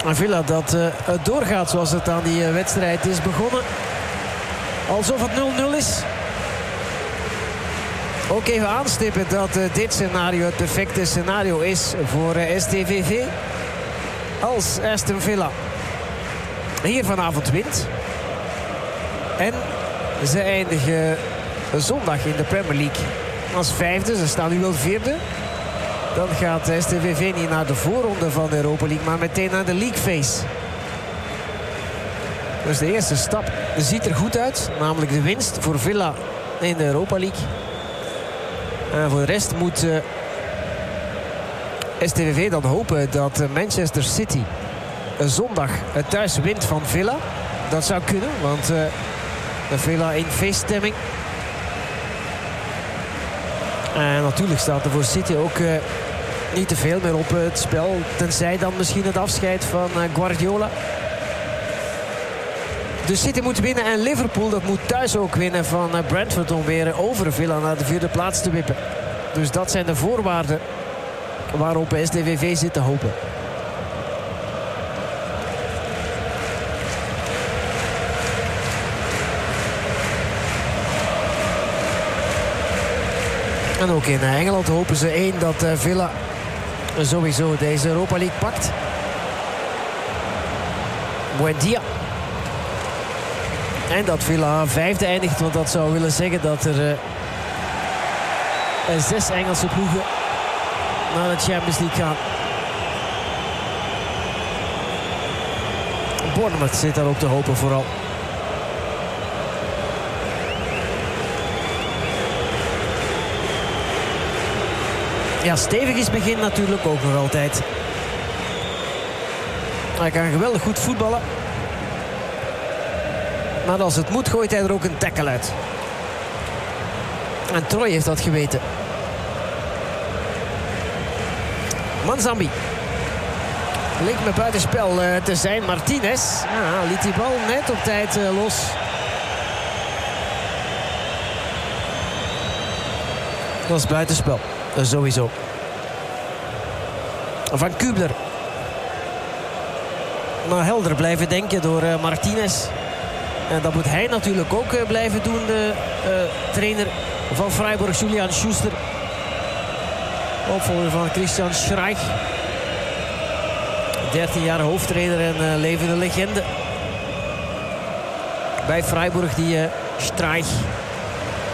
Villa dat doorgaat zoals het aan die wedstrijd is begonnen. Alsof het 0-0 is. Ook even aanstippen dat dit scenario het perfecte scenario is voor STVV. Als Aston Villa hier vanavond wint. En ze eindigen zondag in de Premier League als vijfde. Ze staan nu wel vierde. Dan gaat STVV niet naar de voorronde van de Europa League, maar meteen naar de League Phase. Dus de eerste stap ziet er goed uit. Namelijk de winst voor Villa in de Europa League. En voor de rest moet STVV dan hopen dat Manchester City zondag thuis wint van Villa. Dat zou kunnen, want Villa in feeststemming. En natuurlijk staat er voor City ook niet te veel meer op het spel. Tenzij dan misschien het afscheid van Guardiola. Dus City moet winnen en Liverpool dat moet thuis ook winnen van Brentford om weer over Villa naar de vierde plaats te wippen. Dus dat zijn de voorwaarden waarop STVV zit te hopen. En ook in Engeland hopen ze dat Villa sowieso deze Europa League pakt. Buendia. En dat Villa vijfde eindigt, want dat zou willen zeggen dat er 6 Engelse ploegen naar de Champions League gaan. Bournemouth zit daarop te hopen vooral. Ja, stevig is begin natuurlijk ook nog altijd. Hij kan geweldig goed voetballen. Maar als het moet gooit hij er ook een tackle uit. En Troy heeft dat geweten. Manzambi. Leek me buitenspel te zijn. Martinez liet die bal net op tijd los. Dat is buitenspel. Sowieso. Van Kubler. Maar helder blijven denken door Martinez. En dat moet hij natuurlijk ook blijven doen, de trainer van Freiburg, Julian Schuster. Opvolger van Christian Streich. 13 jaar hoofdtrainer en levende legende. Bij Freiburg, die Streich.